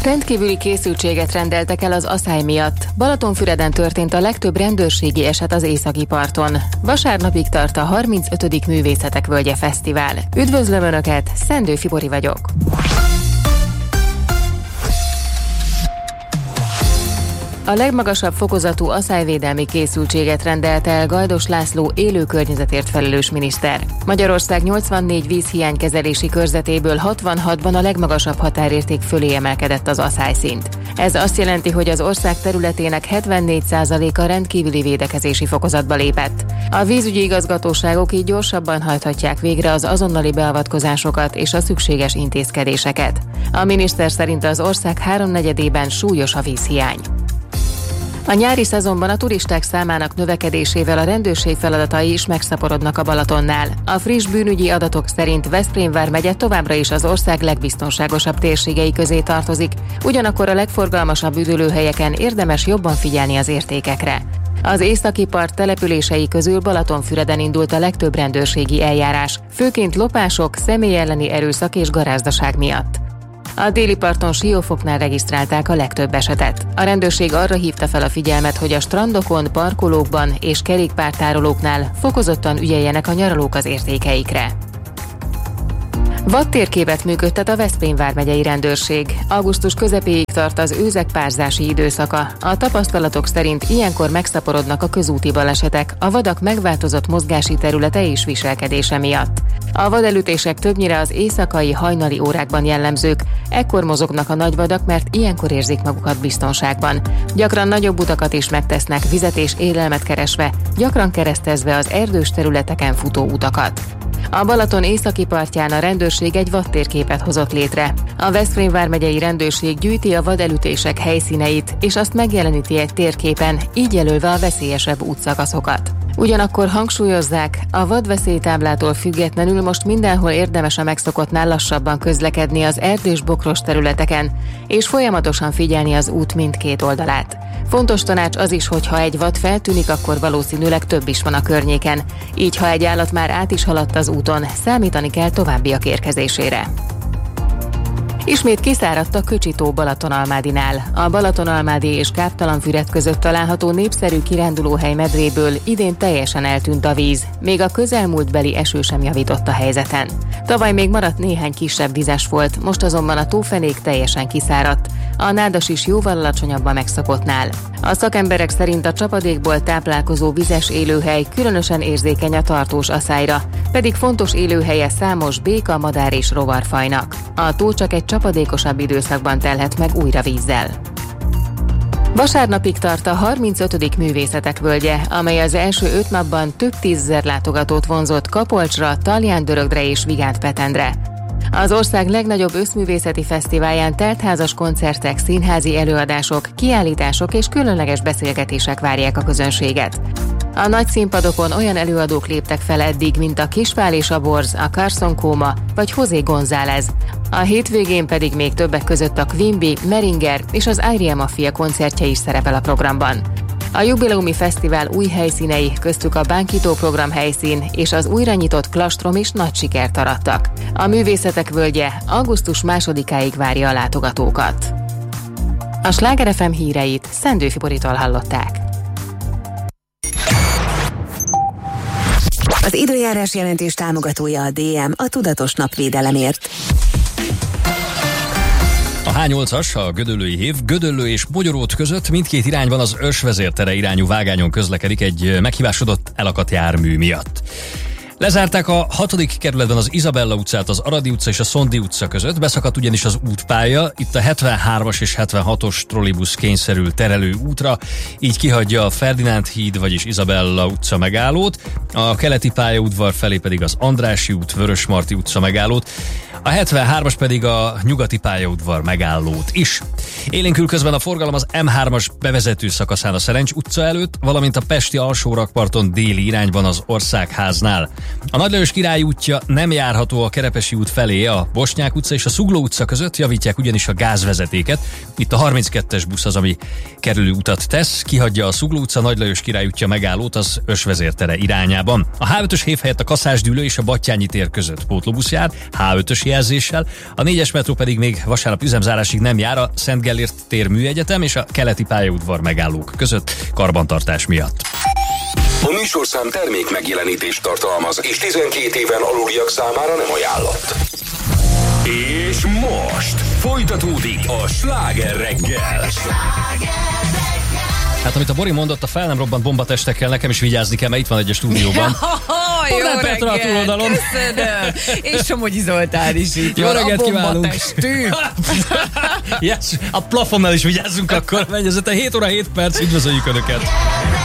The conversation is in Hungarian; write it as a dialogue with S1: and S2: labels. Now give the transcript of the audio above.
S1: Rendkívüli készültséget rendeltek el az aszály miatt. Balatonfüreden történt a legtöbb rendőrségi eset az északi parton. Vasárnapig tart a 35. Művészetek Völgye Fesztivál. Üdvözlöm Önöket, Szendő Fibori vagyok. A legmagasabb fokozatú aszályvédelmi készültséget rendelt el Gajdos László élő környezetért felelős miniszter. Magyarország 84 vízhiánykezelési körzetéből 66-ban a legmagasabb határérték fölé emelkedett az aszályszint. Ez azt jelenti, hogy az ország területének 74%-a rendkívüli védekezési fokozatba lépett. A vízügyi igazgatóságok így gyorsabban hajthatják végre az azonnali beavatkozásokat és a szükséges intézkedéseket. A miniszter szerint az ország 3/4-ében súlyos a vízhiány. A nyári szezonban a turisták számának növekedésével a rendőrség feladatai is megszaporodnak a Balatonnál. A friss bűnügyi adatok szerint Veszprém vármegye továbbra is az ország legbiztonságosabb térségei közé tartozik, ugyanakkor a legforgalmasabb üdülőhelyeken érdemes jobban figyelni az értékekre. Az északi part települései közül Balatonfüreden indult a legtöbb rendőrségi eljárás, főként lopások, személy elleni erőszak és garázdaság miatt. A déli parton Siófoknál regisztrálták a legtöbb esetet. A rendőrség arra hívta fel a figyelmet, hogy a strandokon, parkolókban és kerékpártárolóknál fokozottan ügyeljenek a nyaralók az értékeikre. Vadtérképet működtet a Veszprém vármegyei rendőrség. Augusztus közepéig tart az őzek párzási időszaka. A tapasztalatok szerint ilyenkor megszaporodnak a közúti balesetek, a vadak megváltozott mozgási területe és viselkedése miatt. A vadelütések többnyire az éjszakai, hajnali órákban jellemzők. Ekkor mozognak a nagyvadak, mert ilyenkor érzik magukat biztonságban. Gyakran nagyobb utakat is megtesznek, vizet és élelmet keresve, gyakran keresztezve az erdős területeken futó utakat. A Balaton északi partján a rendőrség egy vadtérképet hozott létre. A Veszprém vármegyei rendőrség gyűjti a vadelütések helyszíneit, és azt megjeleníti egy térképen, így jelölve a veszélyesebb útszakaszokat. Ugyanakkor hangsúlyozzák, a vadveszélytáblától függetlenül most mindenhol érdemes a megszokottnál lassabban közlekedni az erdős bokros területeken, és folyamatosan figyelni az út mindkét oldalát. Fontos tanács az is, hogy ha egy vad feltűnik, akkor valószínűleg több is van a környéken. Így, ha egy állat már át is haladt az úton, számítani kell továbbiak érkezésére. Ismét kiszáradt a Köcsi-tó Balatonalmádinál. A Balatonalmádi és Káptalanfüred között található népszerű kirándulóhely medréből idén teljesen eltűnt a víz, még a közelmúltbeli eső sem javított a helyzeten. Tavaly még maradt néhány kisebb vizes volt, most azonban a tófenék teljesen kiszáradt. A nádas is jóval alacsonyabb a megszokottnál. A szakemberek szerint a csapadékból táplálkozó vizes élőhely különösen érzékeny a tartós aszályra, pedig fontos élőhelye számos béka, madár és rovarfajnak. A tó csak egy csapadékosabb időszakban telhet meg újra vízzel. Vasárnapig tart a 35. Művészetek Völgye, amely az első 5 napban több 10 000 látogatót vonzott Kapolcsra, Talján-Dörögre és Vigánt-Petendre. Az ország legnagyobb összművészeti fesztiválján teltházas koncertek, színházi előadások, kiállítások és különleges beszélgetések várják a közönséget. A nagy színpadokon olyan előadók léptek fel eddig, mint a Kisfál és a Borz, a Carson Kóma vagy José González. A hétvégén pedig még többek között a Quimby, Meringer és az Airia Mafia koncertje is szerepel a programban. A jubileumi fesztivál új helyszínei, köztük a Bánkító program helyszín és az újra nyitott klastrom is nagy sikert arattak. A Művészetek Völgye augusztus 2-áig várja a látogatókat. A Sláger FM híreit Szendő Fiboritól hallották.
S2: Az időjárás jelentés támogatója a DM, a tudatos napvédelemért.
S3: A H8-as, a Gödöllői Hév, Gödöllő és Mogyorót között mindkét irányban az Ösvezértere irányú vágányon közlekedik egy meghibásodott elakadt jármű miatt. Lezárták a 6. kerületben az Izabella utcát az Aradi utca és a Szondi utca között, beszakadt ugyanis az útpálya, itt a 73-as és 76-os trollibusz kényszerül terelő útra, így kihagyja a Ferdinánd híd, vagyis Izabella utca megállót, a keleti pályaudvar felé pedig az Andrássy út, Vörösmarty utca megállót, a 73-as pedig a nyugati pályaudvar megállót is. Élénkül közben a forgalom az M3-as bevezető szakaszán a Szerencs utca előtt, valamint a pesti alsórakparton déli irányban az Országháznál. A Nagy Lajos Király útja nem járható a Kerepesi út felé, a Bosnyák utca és a Zugló utca között, javítják ugyanis a gázvezetéket. Itt a 32-es busz az, ami kerülő utat tesz, kihagyja a Zugló utca, Nagy Lajos Király útja megállót az Ösvezértere irányában. A H5-ös hév helyett a Kaszásdűlő és a Battyányi tér között pótlóbusz jár, H5-ös előjelzéssel. A 4-es metró pedig még vasárnap üzemzárásig nem jár a Szent Gellért tér műegyetem és a keleti pályaudvar megállók között karbantartás miatt.
S4: A műsorszám termék megjelenítést tartalmaz, és 12 éven aluliak számára nem ajánlott. És most folytatódik a Sláger reggel.
S3: Hát amit a Bori mondott, a fel nem robbant bombatestekkel nekem is vigyázni kell, mert itt van egy a stúdióban.
S5: Jó reggelt, köszönöm. És Somogyi Zoltán is itt.
S3: Jó reggelt kívánunk.
S5: Yes,
S3: a plafonnal is vigyázzunk akkor, menj, ez 7 óra 7 perc, üdvözöljük Önöket.